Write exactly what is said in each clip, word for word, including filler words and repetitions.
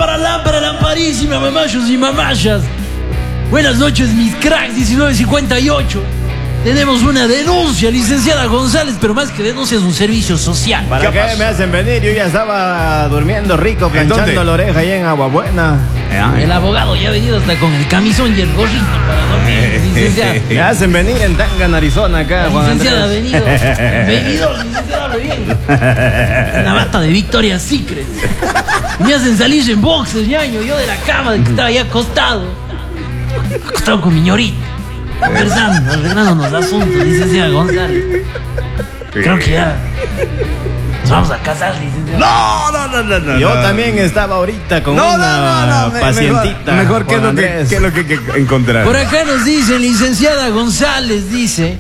lámpara, lámpara, lamparísima, mamachos y mamachas. Buenas noches, mis cracks, diecinueve cincuenta y ocho. Tenemos una denuncia, licenciada González, pero más que denuncia es un servicio social. ¿Para qué, qué me hacen venir? Yo ya estaba durmiendo rico, planchando la oreja allá en Agua Buena. El abogado ya ha venido hasta con el camisón y el gorrito para dormir, licenciada. Me hacen venir en Tangan, Arizona, acá, Juan Andrés. Licenciada, venido. Venido, licenciada, hable bien. Una bata de Victoria's Secret. Me hacen salir en boxes, ñaño, yo de la cama, de que estaba ya acostado. Acostado con mi ñorita. Conversando, arreglando los asuntos, licenciada González. Creo que ya nos vamos a casar, licenciada. No, no, no, no, no. Yo no. también estaba ahorita con No, una no, no, no, pacientita. Mejor, mejor ¿qué es lo que, qué es lo que, que encontrar? Por acá nos dice, licenciada González, dice,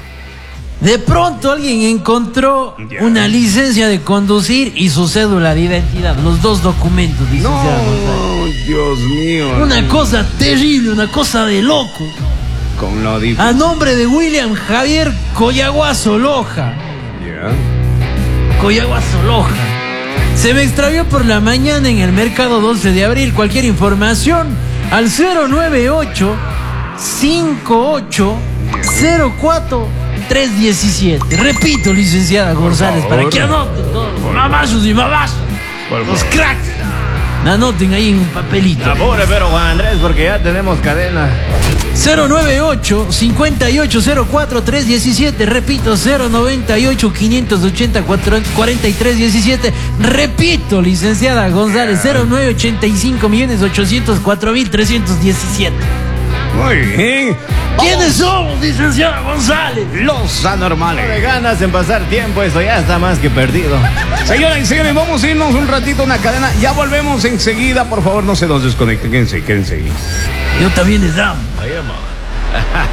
de pronto alguien encontró Ya. una licencia de conducir y su cédula de identidad, los dos documentos, licenciada González. No, Dios mío. Una cosa terrible, una cosa de loco. Con lo difícil. A nombre de William Javier Coyaguazo Loja. Ya. Coyaguazo Loja. Se me extravió por la mañana en el mercado doce de abril. Cualquier información al cero nueve ocho cinco ocho cero cuatro tres uno siete. Repito, licenciada González, favor. para que anoten todos los mamazos y mamazos, Por los favor. cracks. Anoten ahí en un papelito. Apure, pero Juan Andrés, porque ya tenemos cadena. cero nueve ocho cinco ocho cero cuatro tres uno siete. Repito, cero nueve ocho cinco ocho cero cuatro tres uno siete. Repito, licenciada González, cero nueve ochenta y cinco millones ochocientos cuatro mil trescientos diecisiete. Muy bien. ¿Quiénes somos, licenciada González? Los De anormales. ganas en pasar tiempo, eso ya está más que perdido. Señoras y señores, vamos a irnos un ratito a una cadena. Ya volvemos enseguida. Por favor, no se nos desconecten. Quédense, quédense ahí. Yo también les amo.